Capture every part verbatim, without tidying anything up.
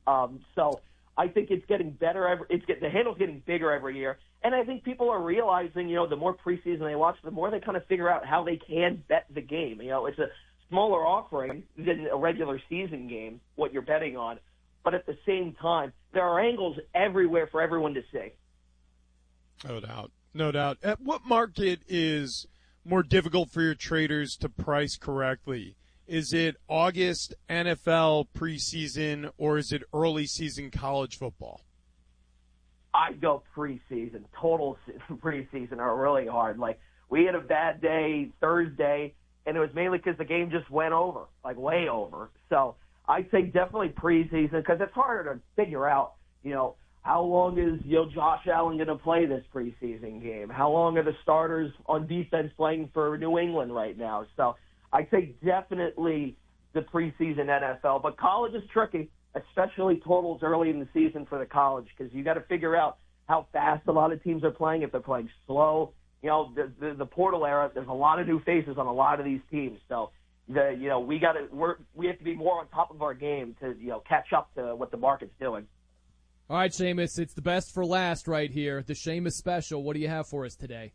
Um, so I think it's getting better. Every, it's get, the handle's getting bigger every year. And I think people are realizing, you know, the more preseason they watch, the more they kind of figure out how they can bet the game. You know, it's a smaller offering than a regular season game, what you're betting on. But at the same time, there are angles everywhere for everyone to see. No doubt. No doubt. At what market is more difficult for your traders to price correctly? Is it August N F L preseason, or is it early season college football? I'd go preseason. Total preseason are really hard. Like, we had a bad day Thursday, and it was mainly because the game just went over, like way over. So I'd say definitely preseason, because it's harder to figure out, you know, how long is, you know, Josh Allen going to play this preseason game? How long are the starters on defense playing for New England right now? So I'd say definitely the preseason N F L. But college is tricky, especially totals early in the season for the college, because you got to figure out how fast a lot of teams are playing, if they're playing slow. You know, the, the, the portal era, there's a lot of new faces on a lot of these teams. So, the, you know, we got to we're we have to be more on top of our game to, you know, catch up to what the market's doing. All right, Seamus, it's the best for last right here, the Seamus special. What do you have for us today?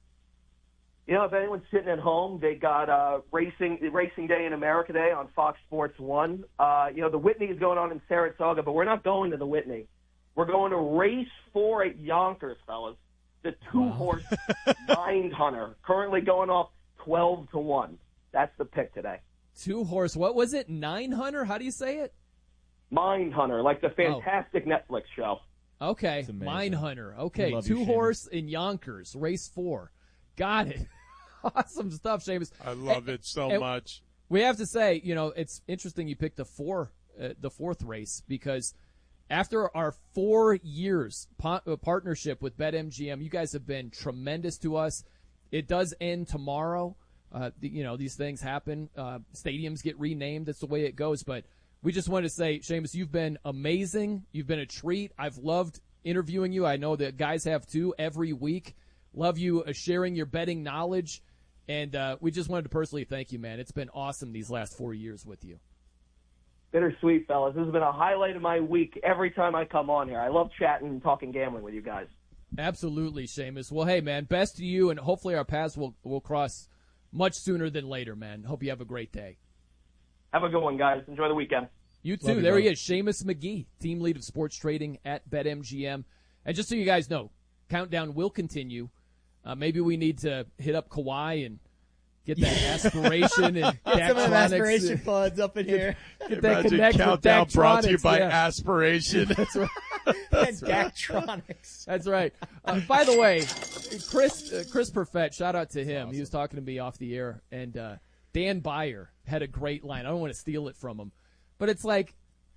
You know, if anyone's sitting at home, they got uh, racing Racing Day in America Day on Fox Sports one. Uh, you know, the Whitney is going on in Saratoga, but we're not going to the Whitney. We're going to race four at Yonkers, fellas. The two-horse Mind Hunter, currently going off twelve to one. That's the pick today. Two-horse, what was it? Nine Hunter? How do you say it? Mind Hunter, like the fantastic oh. Netflix show. Okay, Mind Hunter. Okay, two-horse in Yonkers, race four. Got it. Awesome stuff, Seamus. I love it so and much. We have to say, you know, it's interesting you picked the four, uh, the fourth race, because after our four years po- partnership with BetMGM, you guys have been tremendous to us. It does end tomorrow. Uh, the, you know, these things happen. Uh, stadiums get renamed. That's the way it goes. But we just wanted to say, Seamus, you've been amazing. You've been a treat. I've loved interviewing you. I know that guys have too every week. Love you uh, sharing your betting knowledge. And uh, we just wanted to personally thank you, man. It's been awesome these last four years with you. Bittersweet, fellas. This has been a highlight of my week every time I come on here. I love chatting and talking gambling with you guys. Absolutely, Seamus. Well, hey, man, best to you, and hopefully our paths will, will cross much sooner than later, man. Hope you have a great day. Have a good one, guys. Enjoy the weekend. You too. Love there you, he is, Seamus McGee, team lead of sports trading at BetMGM. And just so you guys know, countdown will continue. Uh, maybe we need to hit up Kawhi and get that aspiration and get some of aspiration funds up in here. Get that Imagine connect countdown with brought to you by yeah. aspiration. That's right. That's and Daktronics. That's right. Uh, by the way, Chris uh, Chris Perfett, shout out to him. Awesome. He was talking to me off the air, and uh, Dan Beyer had a great line. I don't want to steal it from him, but it's like,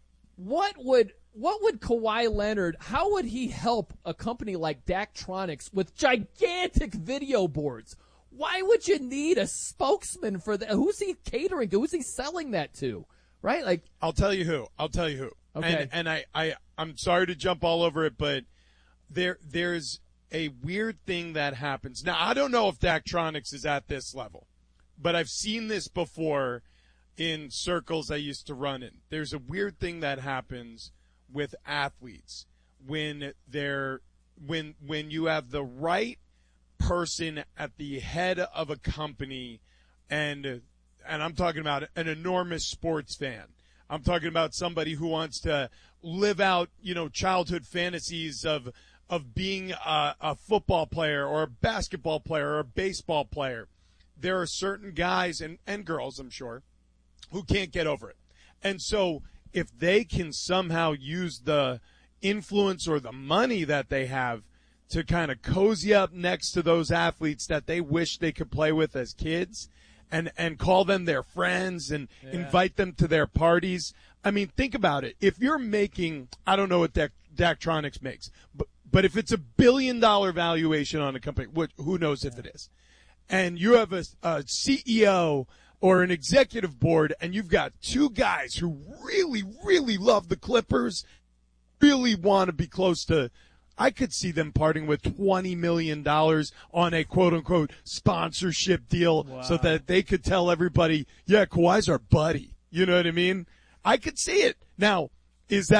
what would what would Kawhi Leonard? How would he help a company like Daktronics with gigantic video boards? Why would you need a spokesman for that? Who's he catering to? Who's he selling that to? Right? Like, I'll tell you who. I'll tell you who. Okay. And, and I, I, I'm sorry to jump all over it, but there, there's a weird thing that happens. Now, I don't know if Daktronics is at this level, but I've seen this before in circles I used to run in. There's a weird thing that happens with athletes when they're, when, when you have the right person at the head of a company, and and I'm talking about an enormous sports fan. I'm talking about somebody who wants to live out, you know, childhood fantasies of of being a, a football player or a basketball player or a baseball player. There are certain guys and, and girls, I'm sure, who can't get over it. And so if they can somehow use the influence or the money that they have to kind of cozy up next to those athletes that they wish they could play with as kids and, and call them their friends and yeah. invite them to their parties. I mean, think about it. If you're making, I don't know what Dak, Daktronics makes, but, but if it's a billion dollar valuation on a company, which, who knows if it is, and you have a, a C E O or an executive board and you've got two guys who really, really love the Clippers, really want to be close to, I could see them parting with twenty million dollars on a quote-unquote sponsorship deal wow. so that they could tell everybody, yeah, Kawhi's our buddy. You know what I mean? I could see it. Now, is that